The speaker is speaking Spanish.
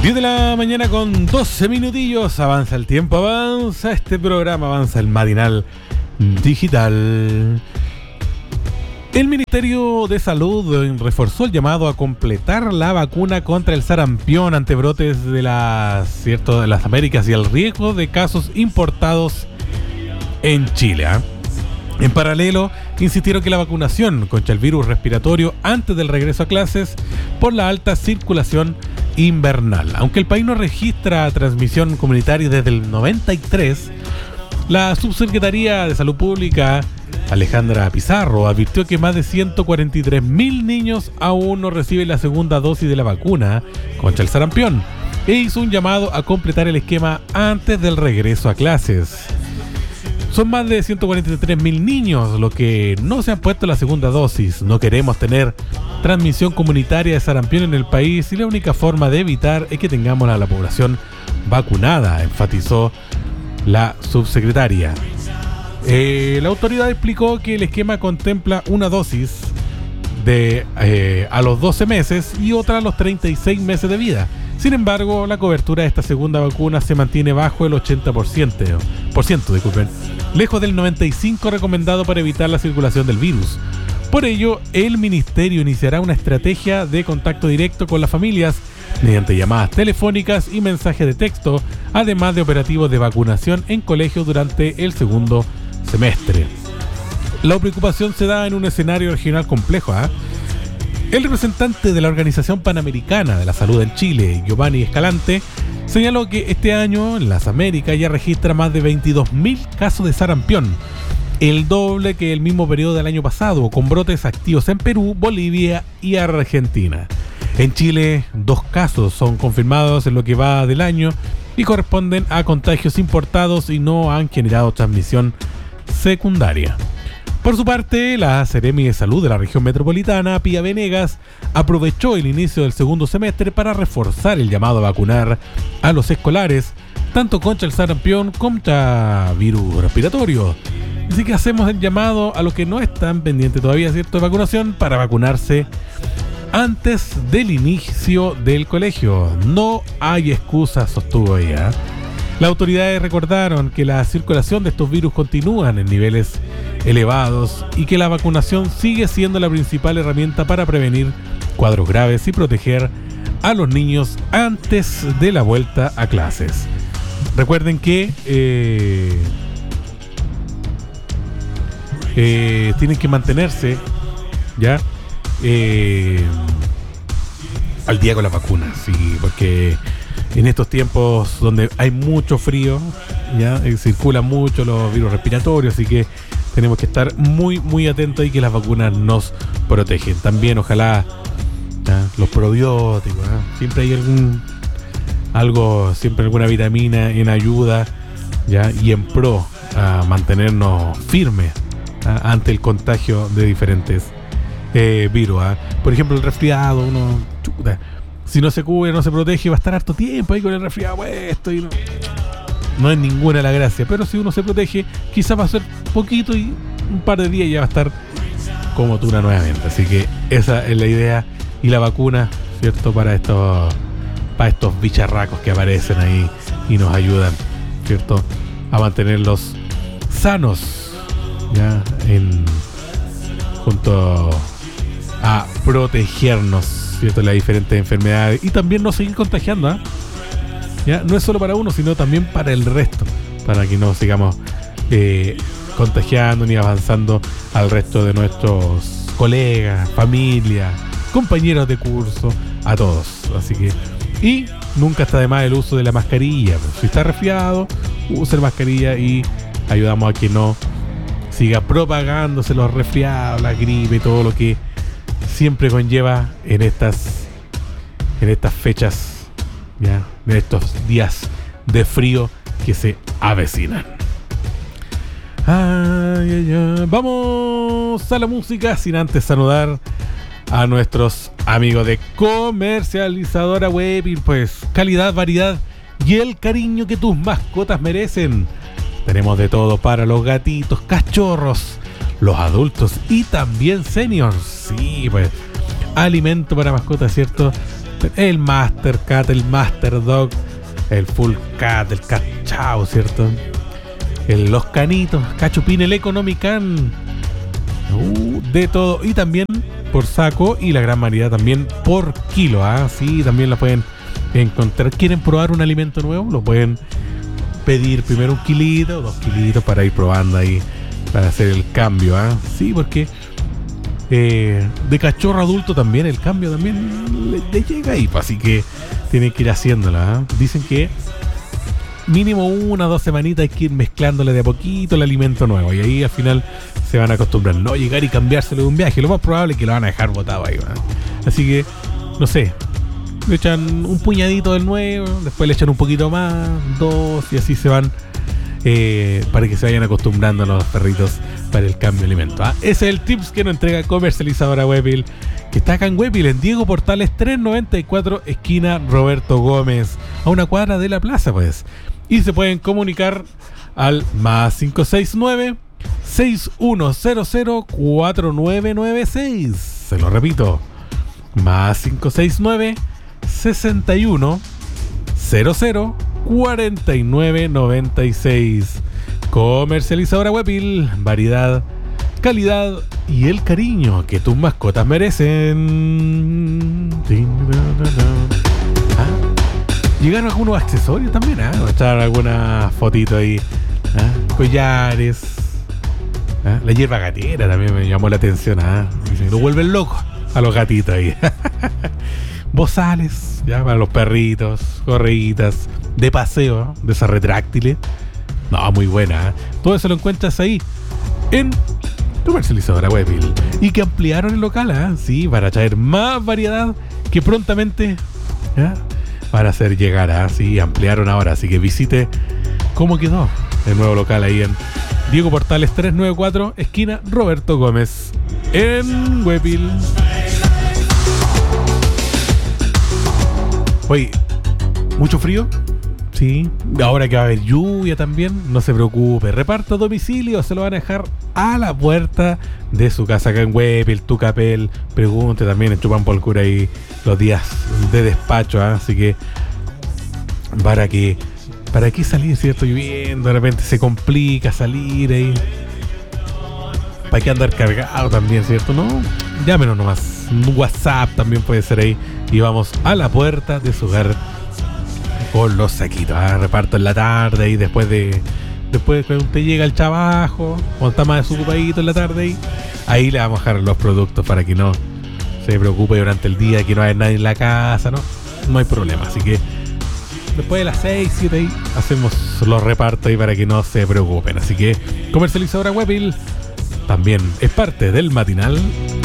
10 de la mañana con 12 minutillos. Avanza el tiempo, avanza este programa, avanza el matinal digital. El Ministerio de Salud reforzó el llamado a completar la vacuna contra el sarampión ante brotes de las Américas y el riesgo de casos importados en Chile. En paralelo, insistieron que la vacunación contra el virus respiratorio antes del regreso a clases por la alta circulación invernal. Aunque el país no registra transmisión comunitaria desde el 93, la Subsecretaría de Salud Pública, Alejandra Pizarro, advirtió que más de 143.000 niños aún no reciben la segunda dosis de la vacuna contra el sarampión e hizo un llamado a completar el esquema antes del regreso a clases. Son más de 143.000 niños los que no se han puesto la segunda dosis. No queremos tener transmisión comunitaria de sarampión en el país y la única forma de evitar es que tengamos a la población vacunada, enfatizó la subsecretaria. La autoridad explicó que el esquema contempla una dosis a los 12 meses y otra a los 36 meses de vida. Sin embargo, la cobertura de esta segunda vacuna se mantiene bajo el 80%, lejos del 95% recomendado para evitar la circulación del virus. Por ello, el Ministerio iniciará una estrategia de contacto directo con las familias mediante llamadas telefónicas y mensajes de texto, además de operativos de vacunación en colegios durante el segundo semestre. La preocupación se da en un escenario regional complejo. El representante de la Organización Panamericana de la Salud en Chile, Giovanni Escalante, señaló que este año en las Américas ya registra más de 22.000 casos de sarampión, el doble que el mismo periodo del año pasado, con brotes activos en Perú, Bolivia y Argentina. En Chile, 2 casos son confirmados en lo que va del año y corresponden a contagios importados y no han generado transmisión secundaria. Por su parte, la Seremi de Salud de la región metropolitana, Pía Venegas, aprovechó el inicio del segundo semestre para reforzar el llamado a vacunar a los escolares, tanto contra el sarampión como contra virus respiratorio. Así que hacemos el llamado a los que no están pendientes todavía, ¿cierto?, de vacunación, para vacunarse antes del inicio del colegio. No hay excusa, sostuvo ella. Las autoridades recordaron que la circulación de estos virus continúan en niveles elevados y que la vacunación sigue siendo la principal herramienta para prevenir cuadros graves y proteger a los niños antes de la vuelta a clases. Recuerden que tienen que mantenerse ya al día con las vacunas, sí, porque en estos tiempos donde hay mucho frío, ya circulan mucho los virus respiratorios, así que tenemos que estar muy muy atentos y que las vacunas nos protegen. También ojalá los probióticos, siempre hay siempre alguna vitamina en ayuda, ya, y en pro a mantenernos firmes ante el contagio de diferentes virus. Por ejemplo, el resfriado, si no se cubre, no se protege, va a estar harto tiempo ahí con el resfriado puesto y no es ninguna la gracia. Pero si uno se protege, quizás va a ser poquito y un par de días ya va a estar como tuna nuevamente. Así que esa es la idea y la vacuna, ¿cierto?, para estos bicharracos que aparecen ahí y nos ayudan, ¿cierto?, a mantenerlos sanos, ya, junto a protegernos, ¿cierto?, las diferentes enfermedades y también no seguir contagiando, ya no es solo para uno, sino también para el resto, para que no sigamos contagiando ni avanzando al resto de nuestros colegas, familia, compañeros de curso, a todos. Así que, y nunca está de más el uso de la mascarilla. Si está resfriado, use la mascarilla y ayudamos a que no siga propagándose los resfriados, la gripe y todo lo que siempre conlleva en estas fechas, ya, en estos días de frío que se avecinan. Vamos a la música sin antes saludar a nuestros amigos de Comercializadora Web y pues calidad, variedad y el cariño que tus mascotas merecen. Tenemos de todo para los gatitos, cachorros, los adultos y también seniors. Sí, pues alimento para mascotas, ¿cierto? El Master Cat, el Master Dog, el Full Cat, el Cat Chao, ¿cierto? Los canitos, Cachupín, el Economican, de todo. Y también por saco y la gran variedad también por kilo. Sí, también la pueden encontrar. ¿Quieren probar un alimento nuevo? Lo pueden pedir primero 1 kilito, 2 kilitos para ir probando ahí, para hacer el cambio. Sí, porque de cachorro a adulto también el cambio también le llega ahí, así que tienen que ir haciéndola. Dicen que mínimo 1 o 2 semanitas hay que ir mezclándole de a poquito el alimento nuevo y ahí al final se van a acostumbrar. No llegar y cambiárselo de un viaje, lo más probable es que lo van a dejar botado ahí, así que no sé, le echan un puñadito del nuevo, después le echan un poquito más, 2, y así se van para que se vayan acostumbrando a los perritos para el cambio de alimento. Ese es el tips que nos entrega Comercializadora Huépil, que está acá en Huépil, en Diego Portales 394, esquina Roberto Gómez, a una cuadra de la plaza, pues. Y se pueden comunicar al más 569 6100 4996. Se lo repito, más 569 61 00 4996. Comercializadora Huépil, variedad, calidad y el cariño que tus mascotas merecen. Llegaron algunos accesorios también, voy a echar alguna fotito ahí. Collares, la hierba gatera también me llamó la atención. Lo vuelven locos a los gatitos ahí. Bozales, ya para los perritos, correitas de paseo, de esas retráctiles. No, muy buena. Todo eso lo encuentras ahí en Comercializadora Huépil. Y que ampliaron el local, sí, para traer más variedad que prontamente para hacer llegar. Sí, ampliaron ahora, así que visite cómo quedó el nuevo local ahí en Diego Portales 394, esquina Roberto Gómez, en Huépil. Oye, ¿mucho frío? Sí. Ahora que va a haber lluvia también, no se preocupe. Reparto a domicilio, se lo van a dejar a la puerta de su casa acá en Huépil, Tucapel. Pregunte también en Chupampolcura ahí los días de despacho, así que ¿para qué salir, cierto? Lloviendo, de repente se complica salir ahí. ¿Para qué andar cargado también, cierto? No, llámenos nomás. Un WhatsApp también puede ser ahí. Y vamos a la puerta de su hogar con los saquitos. Reparto en la tarde y después cuando usted llega al trabajo, cuando está más desocupadito en la tarde, ahí le vamos a dejar los productos para que no se preocupe durante el día, que no haya nadie en la casa, no hay problema. Así que después de las 6, 7 ahí hacemos los repartos ahí para que no se preocupen. Así que Comercializadora Huépil también es parte del matinal